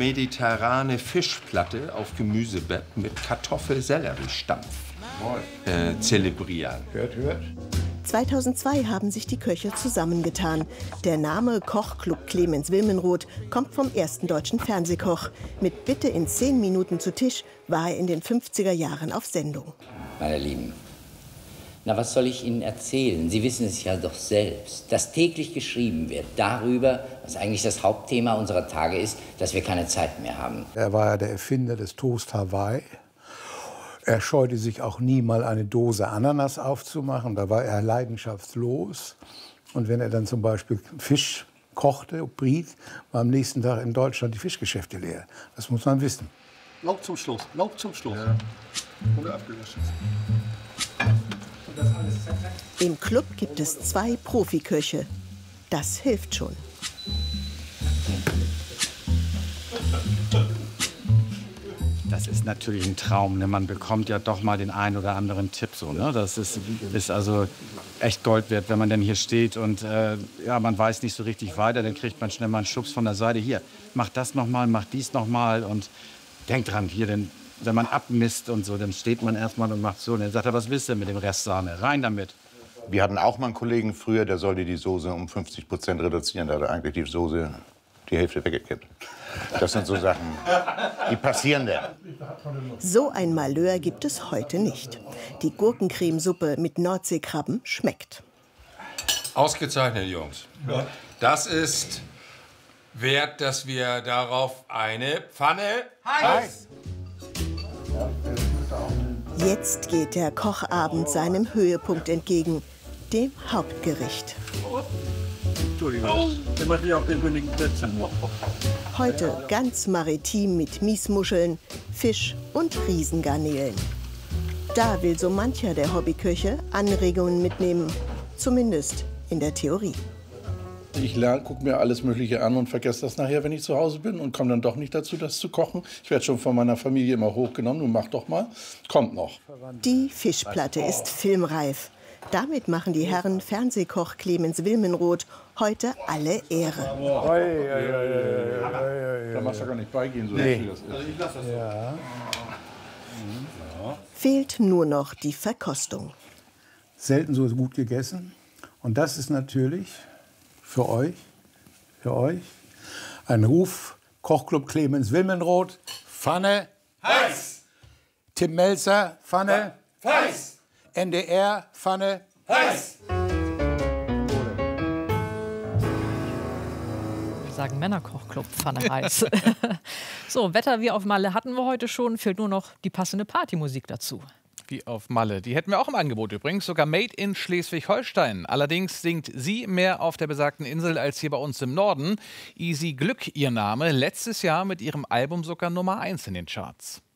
mediterrane Fischplatte auf Gemüsebett mit Kartoffel-Sellerie-Stampf zelebrieren. Hört, hört. 2002 haben sich die Köche zusammengetan. Der Name Kochclub Clemens Wilmenrod kommt vom ersten deutschen Fernsehkoch. Mit Bitte in 10 Minuten zu Tisch war er in den 50er Jahren auf Sendung. Meine Lieben, na, was soll ich Ihnen erzählen? Sie wissen es ja doch selbst, dass täglich geschrieben wird darüber, was eigentlich das Hauptthema unserer Tage ist, dass wir keine Zeit mehr haben. Er war ja der Erfinder des Toast Hawaii. Er scheute sich auch nie, mal eine Dose Ananas aufzumachen. Da war er leidenschaftslos. Und wenn er dann zum Beispiel Fisch kochte, briet, war am nächsten Tag in Deutschland die Fischgeschäfte leer. Das muss man wissen. Lauf zum Schluss, lauf zum Schluss. Ja. Oder abgelöscht. Im Club gibt es 2 Profiköche. Das hilft schon. Das ist natürlich ein Traum. Ne? Man bekommt ja doch mal den einen oder anderen Tipp. So, ne? Das ist also echt Gold wert, wenn man dann hier steht und ja, man weiß nicht so richtig weiter. Dann kriegt man schnell mal einen Schubs von der Seite. Hier, mach das noch mal, mach dies noch mal. Und denkt dran, hier, denn, wenn man abmisst und so, dann steht man erstmal und macht so. Und dann sagt er, was willst du mit dem Rest Sahne? Rein damit. Wir hatten auch mal einen Kollegen früher, der sollte die Soße um 50% reduzieren. Da hat er eigentlich die Soße die Hälfte weggekippt. Das sind so Sachen, die passieren dann. So ein Malheur gibt es heute nicht. Die Gurkencremesuppe mit Nordseekrabben schmeckt. Ausgezeichnet, Jungs. Das ist wert, dass wir darauf eine Pfanne heiß. Jetzt geht der Kochabend seinem Höhepunkt entgegen, dem Hauptgericht. Heute ganz maritim mit Miesmuscheln, Fisch und Riesengarnelen. Da will so mancher der Hobbyköche Anregungen mitnehmen, zumindest in der Theorie. Ich gucke mir alles Mögliche an und vergesse das nachher, wenn ich zu Hause bin und komme dann doch nicht dazu, das zu kochen. Ich werde schon von meiner Familie immer hochgenommen, du mach doch mal, kommt noch. Die Fischplatte ist filmreif. Damit machen die Herren Fernsehkoch Clemens Wilmenrod heute alle Ehre. Da machst du gar nicht beigehen, so Nee. das ist. Also ich lasse das so. Ja. Fehlt nur noch die Verkostung. Selten so gut gegessen. Und das ist natürlich für euch ein Ruf. Kochclub Clemens Wilmenrod, Pfanne Heiß! Tim Melzer, Pfanne Heiß! NDR, Pfanne Heiß! Wir sagen Männerkochclub, Pfanne heiß. So, Wetter wie auf Malle hatten wir heute schon. Fehlt nur noch die passende Partymusik dazu. Wie auf Malle. Die hätten wir auch im Angebot übrigens, sogar made in Schleswig-Holstein. Allerdings singt sie mehr auf der besagten Insel als hier bei uns im Norden. Easy Glück ihr Name, letztes Jahr mit ihrem Album sogar Nummer 1 in den Charts.